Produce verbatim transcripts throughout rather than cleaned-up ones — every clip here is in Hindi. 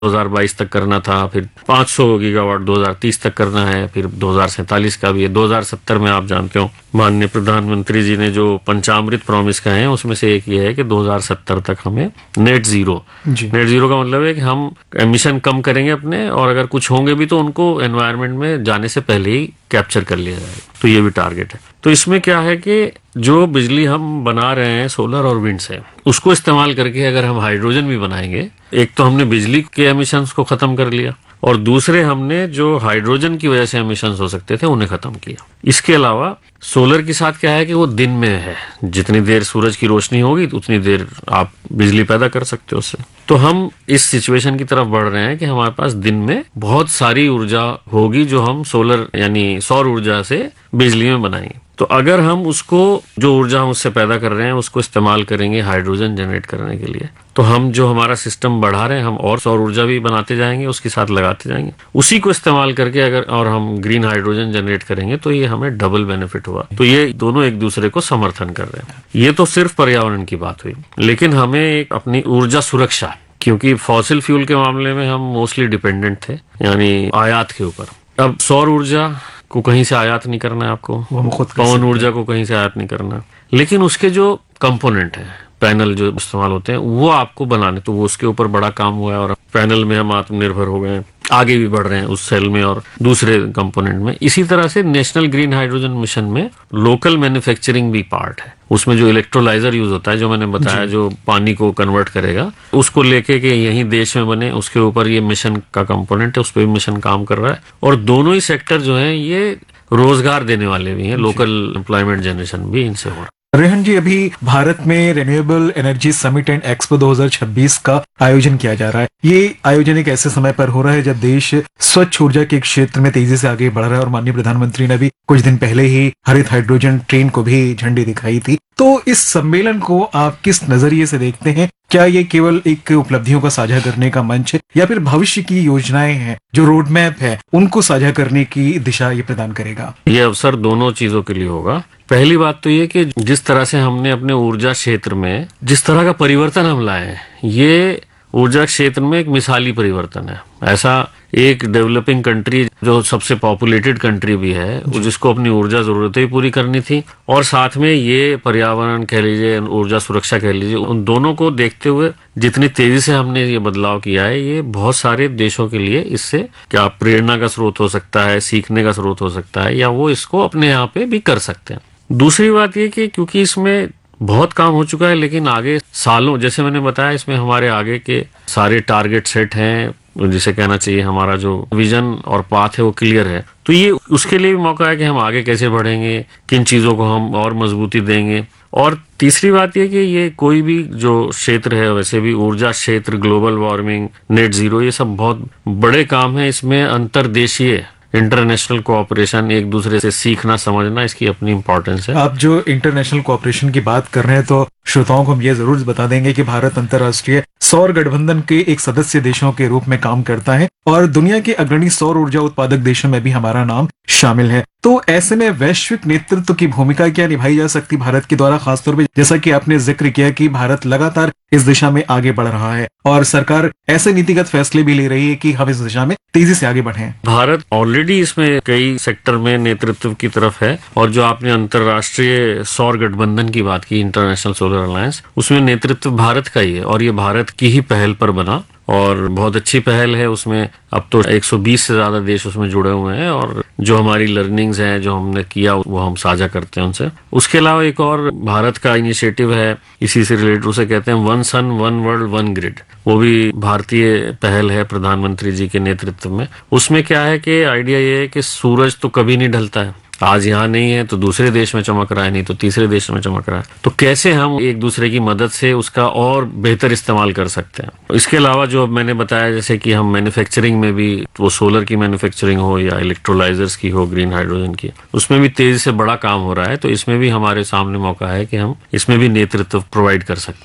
दो हज़ार बाईस तक करना था, फिर पाँच सौ गीगावाट दो हज़ार तीस तक करना है, फिर दो हज़ार सैंतालीस का भी है। दो हज़ार सत्तर में आप जानते हो माननीय प्रधानमंत्री जी ने जो पंचामृत प्रॉमिस कहे हैं उसमें से एक ये है कि दो हज़ार सत्तर तक हमें नेट जीरो। नेट जीरो का मतलब है कि हम एमिशन कम करेंगे अपने, और अगर कुछ होंगे भी तो उनको एनवायरनमेंट में जाने से पहले ही कैप्चर कर लिया जाएगा। तो ये भी टारगेट है। तो इसमें क्या है कि जो बिजली हम बना रहे हैं सोलर और विंड से, उसको इस्तेमाल करके अगर हम हाइड्रोजन भी बनाएंगे, एक तो हमने बिजली के एमिशंस को खत्म कर लिया, और दूसरे हमने जो हाइड्रोजन की वजह से एमिशंस हो सकते थे उन्हें खत्म किया। इसके अलावा सोलर के साथ क्या है कि वो दिन में है, जितनी देर सूरज की रोशनी होगी उतनी देर आप बिजली पैदा कर सकते हो उससे। तो हम इस सिचुएशन की तरफ बढ़ रहे हैं कि हमारे पास दिन में बहुत सारी ऊर्जा होगी जो हम सोलर यानी सौर ऊर्जा से बिजली में बनाएंगे। तो अगर हम उसको जो ऊर्जा हम उससे पैदा कर रहे हैं उसको इस्तेमाल करेंगे हाइड्रोजन जनरेट करने के लिए, तो हम जो हमारा सिस्टम बढ़ा रहे हैं हम और सौर ऊर्जा भी बनाते जाएंगे, उसके साथ लगाते जाएंगे, उसी को इस्तेमाल करके अगर और हम ग्रीन हाइड्रोजन जनरेट करेंगे तो ये हमें डबल बेनिफिट हुआ। तो ये दोनों एक दूसरे को समर्थन कर रहे हैं। ये तो सिर्फ पर्यावरण की बात हुई, लेकिन हमें एक अपनी ऊर्जा सुरक्षा, क्योंकि फॉसिल फ्यूल के मामले में हम मोस्टली डिपेंडेंट थे यानी आयात के ऊपर। अब सौर ऊर्जा को कहीं से आयात नहीं करना है आपको, पवन ऊर्जा को कहीं से आयात नहीं करना, लेकिन उसके जो कंपोनेंट है, पैनल जो इस्तेमाल होते हैं वो आपको बनाने, तो वो उसके ऊपर बड़ा काम हुआ है और पैनल में हम आत्मनिर्भर हो गए, आगे भी बढ़ रहे हैं उस सेल में और दूसरे कंपोनेंट में। इसी तरह से नेशनल ग्रीन हाइड्रोजन मिशन में लोकल मैन्युफैक्चरिंग भी पार्ट है। उसमें जो इलेक्ट्रोलाइजर यूज होता है, जो मैंने बताया, जो पानी को कन्वर्ट करेगा, उसको लेके के यहीं देश में बने, उसके ऊपर ये मिशन का कंपोनेंट है, उस पर भी मिशन काम कर रहा है। और दोनों ही सेक्टर जो है ये रोजगार देने वाले भी हैं, लोकल एम्प्लॉयमेंट जनरेशन भी इनसे हो रहा है। रेहन जी, अभी भारत में renewable energy summit and expo दो हज़ार छब्बीस का आयोजन किया जा रहा है। ये आयोजन एक ऐसे समय पर हो रहा है जब देश स्वच्छ ऊर्जा के क्षेत्र में तेजी से आगे बढ़ रहा है, और माननीय प्रधानमंत्री ने भी कुछ दिन पहले ही हरित हाइड्रोजन ट्रेन को भी झंडी दिखाई थी। तो इस सम्मेलन को आप किस नजरिए से देखते हैं? क्या ये केवल एक उपलब्धियों का साझा करने का मंच है, या फिर भविष्य की योजनाएं हैं, जो रोड मैप है, उनको साझा करने की दिशा ये प्रदान करेगा? ये अवसर दोनों चीजों के लिए होगा। पहली बात तो ये कि जिस तरह से हमने अपने ऊर्जा क्षेत्र में जिस तरह का परिवर्तन हम लाए हैं, ये ऊर्जा क्षेत्र में एक मिसाली परिवर्तन है। ऐसा एक डेवलपिंग कंट्री जो सबसे पॉपुलेटेड कंट्री भी है, जिसको अपनी ऊर्जा जरूरतें भी पूरी करनी थी, और साथ में ये पर्यावरण कह लीजिए, ऊर्जा सुरक्षा कह लीजिए, उन दोनों को देखते हुए जितनी तेजी से हमने ये बदलाव किया है, ये बहुत सारे देशों के लिए इससे क्या प्रेरणा का स्रोत हो सकता है, सीखने का स्रोत हो सकता है, या वो इसको अपने यहाँ पे भी कर सकते हैं। दूसरी बात ये कि क्योंकि इसमें बहुत काम हो चुका है, लेकिन आगे सालों, जैसे मैंने बताया, इसमें हमारे आगे के सारे टारगेट सेट हैं, जिसे कहना चाहिए हमारा जो विजन और पाथ है वो क्लियर है। तो ये उसके लिए भी मौका है कि हम आगे कैसे बढ़ेंगे, किन चीजों को हम और मजबूती देंगे। और तीसरी बात ये कि ये कोई भी जो क्षेत्र है, वैसे भी ऊर्जा क्षेत्र, ग्लोबल वार्मिंग, नेट जीरो, ये सब बहुत बड़े काम है। इसमें अंतरदेशीय इंटरनेशनल कोऑपरेशन, एक दूसरे से सीखना समझना, इसकी अपनी इंपॉर्टेंस है। आप जो इंटरनेशनल कोऑपरेशन की बात कर रहे हैं, तो श्रोताओं को हम ये जरूर बता देंगे कि भारत अंतर्राष्ट्रीय सौर गठबंधन के एक सदस्य देशों के रूप में काम करता है, और दुनिया के अग्रणी सौर ऊर्जा उत्पादक देशों में भी हमारा नाम शामिल है। तो ऐसे में वैश्विक नेतृत्व की भूमिका क्या निभाई जा सकती भारत के द्वारा, खासतौर पर जैसा कि आपने जिक्र किया कि भारत लगातार इस दिशा में आगे बढ़ रहा है, और सरकार ऐसे नीतिगत फैसले भी ले रही है कि हम इस दिशा में तेजी से आगे बढ़ें। भारत ऑलरेडी इसमें कई सेक्टर में नेतृत्व की तरफ है, और जो आपने अंतर्राष्ट्रीय सौर गठबंधन की बात की, इंटरनेशनल सोलर अलायंस, उसमें नेतृत्व भारत का ही है, और ये भारत की ही पहल पर बना, और बहुत अच्छी पहल है। उसमें अब तो एक सौ बीस से ज्यादा देश उसमें जुड़े हुए हैं, और जो हमारी लर्निंग्स हैं, जो हमने किया, वो हम साझा करते हैं उनसे। उसके अलावा एक और भारत का इनिशिएटिव है, इसी से रिलेटेड, उसे कहते हैं one sun one world one grid. वो भी भारतीय पहल है प्रधानमंत्री जी के नेतृत्व में। उसमें क्या है कि आइडिया ये है कि सूरज तो कभी नहीं ढलता है, आज यहाँ नहीं है तो दूसरे देश में चमक रहा है, नहीं तो तीसरे देश में चमक रहा है। तो कैसे हम एक दूसरे की मदद से उसका और बेहतर इस्तेमाल कर सकते हैं। इसके अलावा जो मैंने बताया, जैसे कि हम मैन्युफैक्चरिंग में भी, वो सोलर की मैन्युफैक्चरिंग हो या इलेक्ट्रोलाइजर्स की हो, ग्रीन हाइड्रोजन की, उसमें भी तेजी से बड़ा काम हो रहा है। तो इसमें भी हमारे सामने मौका है कि हम इसमें भी नेतृत्व प्रोवाइड कर सकते हैं।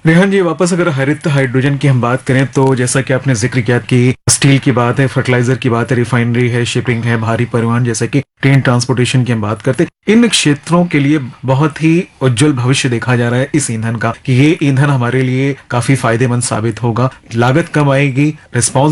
रेहान जी, वापस अगर हरित हाइड्रोजन की हम बात करें तो जैसा कि आपने जिक्र किया कि स्टील की बात है, फर्टिलाइजर की बात है, रिफाइनरी है, शिपिंग है, भारी परिवहन जैसे कि ट्रेन ट्रांसपोर्टेशन की हम बात करते हैं, इन क्षेत्रों के लिए बहुत ही उज्जवल भविष्य देखा जा रहा है इस ईंधन का, कि ये ईंधन हमारे लिए काफी फायदेमंद साबित होगा, लागत कम आएगी, रिस्पॉन्स